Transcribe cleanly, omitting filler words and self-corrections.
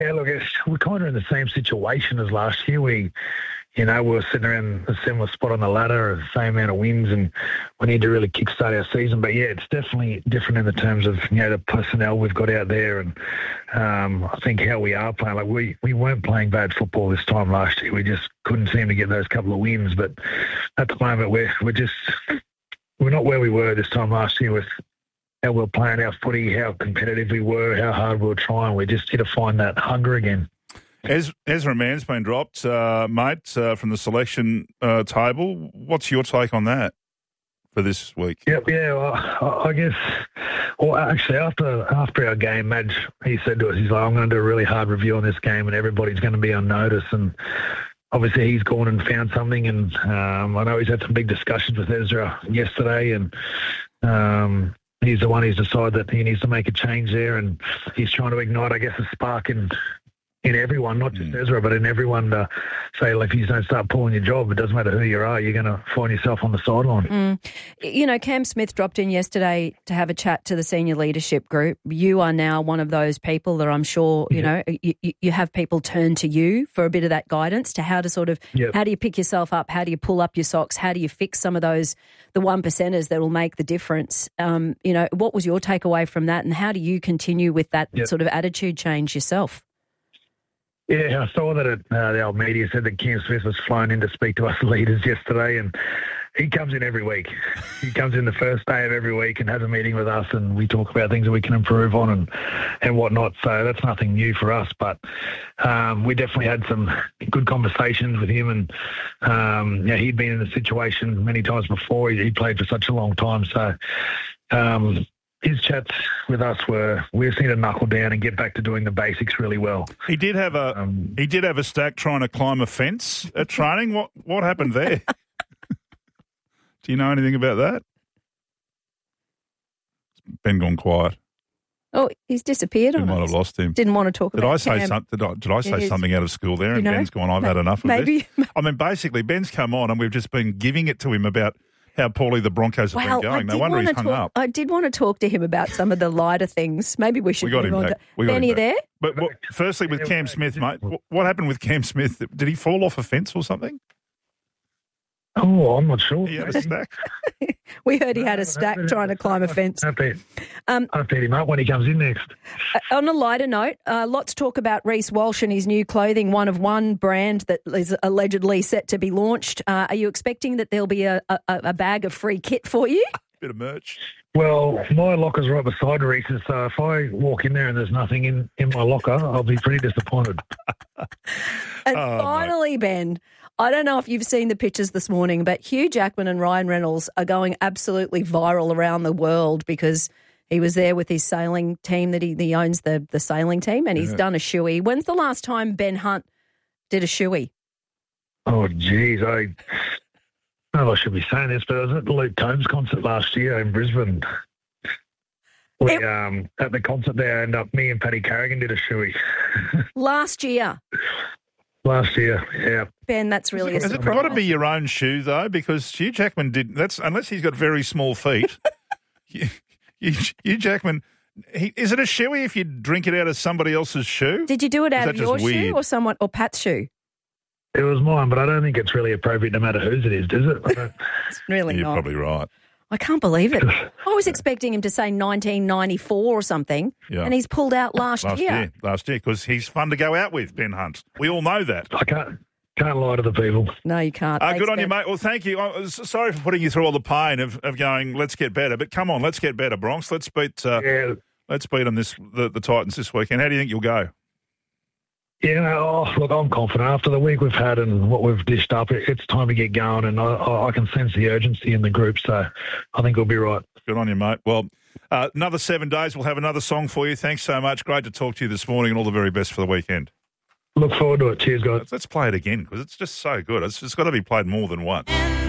Yeah, look, we're kind of in the same situation as last year. We were sitting around a similar spot on the ladder, the same amount of wins, and we need to really kickstart our season. But yeah, it's definitely different in the terms of the personnel we've got out there, and I think how we are playing. Like we weren't playing bad football this time last year. We just couldn't seem to get those couple of wins. But at the moment, we're not where we were this time last year with how we were playing our footy, how competitive we were, how hard we were trying. We just need to find that hunger again. Ezra Mann's been dropped, mate, from the selection table. What's your take on that for this week? Yeah. Well, I guess. Well, actually, after our game, Madge, he said to us, he's like, "I'm going to do a really hard review on this game, and everybody's going to be on notice." And obviously, he's gone and found something, and I know he's had some big discussions with Ezra yesterday, and he's the one who's decided that he needs to make a change there, and he's trying to ignite, I guess, a spark in everyone, not just Ezra, but in everyone to say, like, if you don't start pulling your job, it doesn't matter who you are, you're going to find yourself on the sideline. Cam Smith dropped in yesterday to have a chat to the senior leadership group. You are now one of those people that I'm sure, you have people turn to you for a bit of that guidance to how to sort of, how do you pick yourself up? How do you pull up your socks? How do you fix some of those, the 1%ers that will make the difference? What was your takeaway from that, and how do you continue with that sort of attitude change yourself? Yeah, I saw that the old media said that Cam Smith was flown in to speak to us leaders yesterday, and he comes in every week. He comes in the first day of every week and has a meeting with us, and we talk about things that we can improve on and whatnot. So that's nothing new for us, but we definitely had some good conversations with him, and he'd been in the situation many times before. He played for such a long time, so his chats with us were, we just need to knuckle down and get back to doing the basics really well. He did have a stack trying to climb a fence at training. What happened there? Do you know anything about that? Ben gone quiet. Oh, he's disappeared on us. We might have lost him. Didn't want to talk about Cam. Did I say something out of school there? And Ben's gone, I've had enough of this. I mean, basically, Ben's come on and we've just been giving it to him about how poorly the Broncos have been going. No wonder he's hung up. I did want to talk to him about some of the lighter things. Maybe we should. We got him back. Ben, are you there? But firstly, with Cam Smith, mate, what happened with Cam Smith? Did he fall off a fence or something? Oh, I'm not sure. He had a stack. We heard he had a stack trying to climb a fence. I'll beat him up when he comes in next. On a lighter note, lots of talk about Reece Walsh and his new clothing, one of one brand that is allegedly set to be launched. Are you expecting that there'll be a bag of free kit for you? Bit of merch. Well, my locker's right beside Reece's, so if I walk in there and there's nothing in my locker, I'll be pretty disappointed. And finally, mate. Ben, I don't know if you've seen the pictures this morning, but Hugh Jackman and Ryan Reynolds are going absolutely viral around the world because he was there with his sailing team that he owns the sailing team, and he's done a shoey. When's the last time Ben Hunt did a shoey? Oh, geez, I don't know if I should be saying this, but I was at the Luke Combs concert last year in Brisbane. At the concert there, me and Paddy Carrigan did a shoey. Last year? Last year, yeah. Ben, that's really Has it got to be your own shoe, though? Because Hugh Jackman unless he's got very small feet, Hugh Jackman, is it a shoey if you drink it out of somebody else's shoe? Did you do it out of your shoe or Pat's shoe? It was mine, but I don't think it's really appropriate no matter whose it is, does it? It's really You're not. You're probably right. I can't believe it. I was expecting him to say 1994 or something, and he's pulled out last year. Last year, because he's fun to go out with, Ben Hunt. We all know that. I can't lie to the people. No, you can't. Good on you, mate. Well, thank you. Sorry for putting you through all the pain of going, let's get better. But come on, let's get better, Bronx. Let's beat them the Titans this weekend. How do you think you'll go? Yeah, look, I'm confident. After the week we've had and what we've dished up, it's time to get going, and I can sense the urgency in the group, so I think we'll be right. Good on you, mate. Well, another 7 days, we'll have another song for you. Thanks so much. Great to talk to you this morning, and all the very best for the weekend. Look forward to it. Cheers, guys. Let's play it again, because it's just so good. It's got to be played more than once.